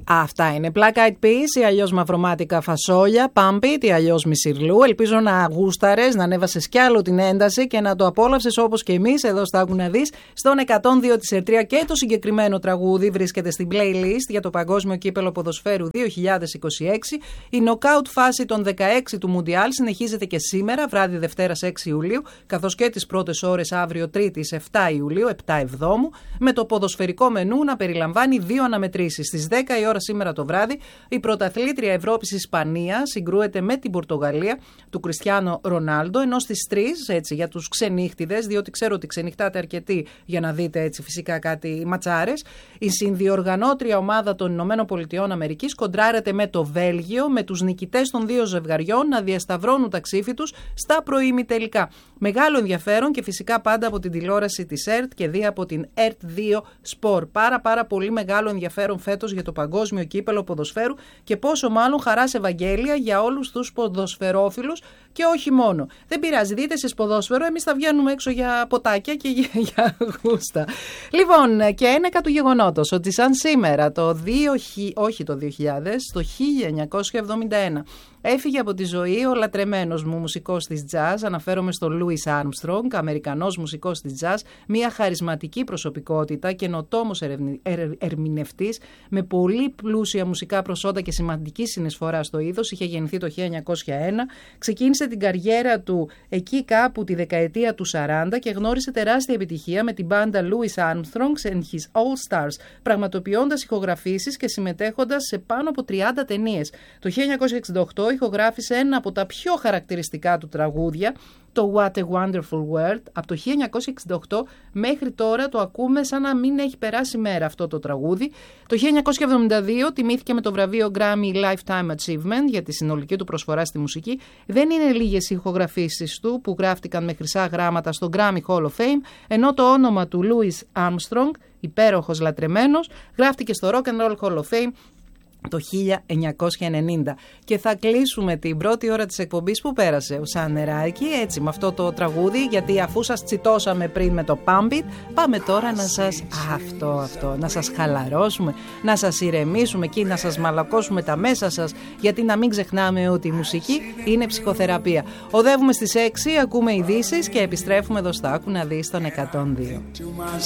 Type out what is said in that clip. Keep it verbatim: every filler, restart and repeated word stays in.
Αυτά είναι Black Eyed Peas ή αλλιώς μαυρομάτικα φασόλια, Pump It ή αλλιώς Μισιρλού. Ελπίζω να γούσταρες, να ανέβασες κι άλλο την ένταση και να το απόλαυσες όπως και εμείς εδώ στα Άκου να δεις στον εκατόν δύο της Ερτρία. Και το συγκεκριμένο τραγούδι βρίσκεται στην playlist για το Παγκόσμιο Κύπελλο Ποδοσφαίρου δύο χιλιάδες είκοσι έξι. Η νοκάουτ φάση των δεκαέξι του Μουντιάλ συνεχίζεται και σήμερα, βράδυ Δευτέρας έξι Ιουλίου, καθώς και τις πρώτες ώρες αύριο Τρίτης επτά Ιουλίου, επτά Εβδόμου, με το ποδοσφαιρικό μενού να περιλαμβάνει δύο αναμετρήσεις. Στις δέκα η ώρα σήμερα το βράδυ, η πρωταθλήτρια Ευρώπης Ισπανία συγκρούεται με την Πορτογαλία του Κριστιάνο Ρονάλντο, ενώ στις τρεις, έτσι, για τους ξενύχτιδες, διότι ξέρω ότι ξενυχτάτε αρκετοί για να δείτε έτσι φυσικά κάτι ματσάρες, η συνδιοργανώτρια ομάδα των Ηνωμένων Πολιτειών Αμερικής κοντράρεται με το Βέλγιο, με τους νικητές των δύο ζευγαριών να διασταυρώνουν τα ξύφη τους στα προημιτελικά. Μεγάλο ενδιαφέρον και φυσικά πάντα από την τηλεόραση της ΕΡΤ και δι' από την ΕΡΤ δύο Sport. Πάρα πάρα πολύ μεγάλο ενδιαφέρον φέτος για το Παγκόσμιο Κύπελλο Ποδοσφαίρου και πόσο μάλλον χαράς Ευαγγέλια για όλους τους ποδοσφαιρόφιλους και όχι μόνο. Δεν πειράζει, δείτε εσείς ποδόσφαιρο, εμείς θα βγαίνουμε έξω για ποτάκια και για, για γούστα. Λοιπόν, και ένεκα του γεγονότος ότι σαν σήμερα το δύο, όχι το δύο χιλιάδες, το χίλια εννιακόσια εβδομήντα ένα έφυγε από τη ζωή ο λατρεμένος μου μουσικός της jazz, αναφέρομαι στο Louis Armstrong, Αμερικανός μουσικός της jazz, μια χαρισματική προσωπικότητα, καινοτόμος ερμηνευτής, με πολύ πλούσια μουσικά προσόντα και σημαντική συνεισφορά στο είδος. Είχε γεννηθεί το χίλια εννιακόσια ένα, ξεκίνησε την καριέρα του εκεί κάπου τη δεκαετία του σαράντα και γνώρισε τεράστια επιτυχία με την μπάντα Louis Armstrong and His All Stars, πραγματοποιώντας ηχογραφήσεις και συμμετέχοντας σε πάνω από τριάντα ταινίες. Το χίλια εννιακόσια εξήντα οκτώ ηχογράφησε ένα από τα πιο χαρακτηριστικά του τραγούδια, το What a Wonderful World. Από το χίλια εννιακόσια εξήντα οκτώ μέχρι τώρα το ακούμε σαν να μην έχει περάσει μέρα αυτό το τραγούδι. Το χίλια εννιακόσια εβδομήντα δύο τιμήθηκε με το βραβείο Grammy Lifetime Achievement για τη συνολική του προσφορά στη μουσική. Δεν είναι λίγες οι ηχογραφήσεις του που γράφτηκαν με χρυσά γράμματα στο Grammy Hall of Fame, ενώ το όνομα του Louis Armstrong, υπέροχος λατρεμένος, γράφτηκε στο Rock and Roll Hall of Fame το χίλια εννιακόσια ενενήντα. Και θα κλείσουμε την πρώτη ώρα της εκπομπής που πέρασε ο Σαν Νεράκη, έτσι με αυτό το τραγούδι, γιατί αφού σας τσιτώσαμε πριν με το Pump It, πάμε τώρα να σας αυτό, αυτό, να σας χαλαρώσουμε, να σας ηρεμήσουμε και να σας μαλακώσουμε τα μέσα σας, γιατί να μην ξεχνάμε ότι η μουσική είναι ψυχοθεραπεία. Οδεύουμε στις έξι, ακούμε ειδήσεις και επιστρέφουμε εδώ στα Άκου να δεις τον εκατόν δύο.